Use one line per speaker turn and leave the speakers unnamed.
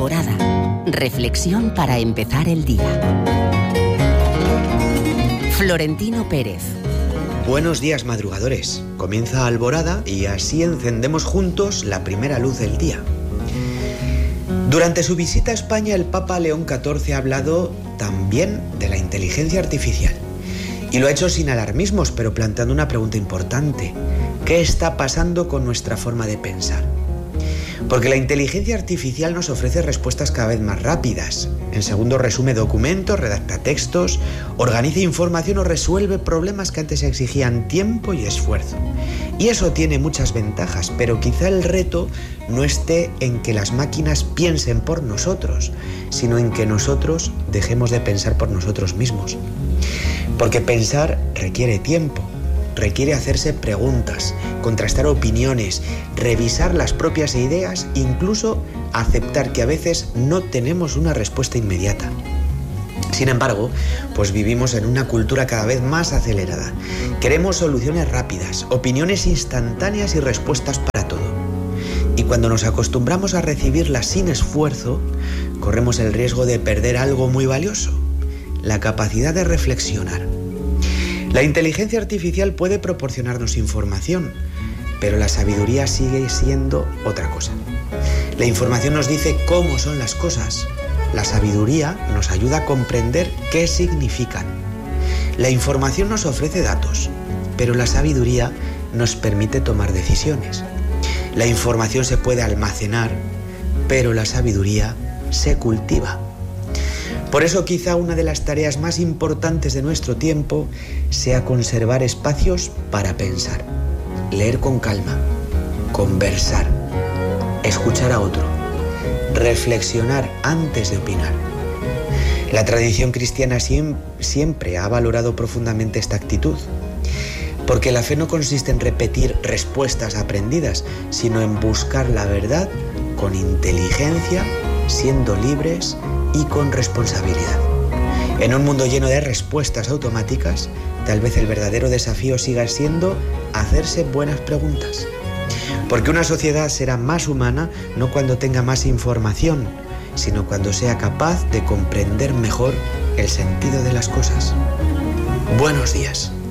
Alborada. Reflexión para empezar el día. Florentino Pérez.
Buenos días, madrugadores. Comienza Alborada y así encendemos juntos la primera luz del día. Durante su visita a España, el Papa León XIV ha hablado también de la inteligencia artificial. Y lo ha hecho sin alarmismos, pero planteando una pregunta importante. ¿Qué está pasando con nuestra forma de pensar? Porque la inteligencia artificial nos ofrece respuestas cada vez más rápidas. En segundos resume documentos, redacta textos, organiza información o resuelve problemas que antes exigían tiempo y esfuerzo. Y eso tiene muchas ventajas, pero quizá el reto no esté en que las máquinas piensen por nosotros, sino en que nosotros dejemos de pensar por nosotros mismos. Porque pensar requiere tiempo. Requiere hacerse preguntas, contrastar opiniones, revisar las propias ideas, incluso aceptar que a veces no tenemos una respuesta inmediata. Sin embargo, pues vivimos en una cultura cada vez más acelerada. Queremos soluciones rápidas, opiniones instantáneas y respuestas para todo. Y cuando nos acostumbramos a recibirlas sin esfuerzo, corremos el riesgo de perder algo muy valioso: la capacidad de reflexionar. La inteligencia artificial puede proporcionarnos información, pero la sabiduría sigue siendo otra cosa. La información nos dice cómo son las cosas. La sabiduría nos ayuda a comprender qué significan. La información nos ofrece datos, pero la sabiduría nos permite tomar decisiones. La información se puede almacenar, pero la sabiduría se cultiva. Por eso quizá una de las tareas más importantes de nuestro tiempo sea conservar espacios para pensar, leer con calma, conversar, escuchar a otro, reflexionar antes de opinar. La tradición cristiana siempre ha valorado profundamente esta actitud, porque la fe no consiste en repetir respuestas aprendidas, sino en buscar la verdad con inteligencia, siendo libres y con responsabilidad. En un mundo lleno de respuestas automáticas, tal vez el verdadero desafío siga siendo hacerse buenas preguntas. Porque una sociedad será más humana no cuando tenga más información, sino cuando sea capaz de comprender mejor el sentido de las cosas. Buenos días.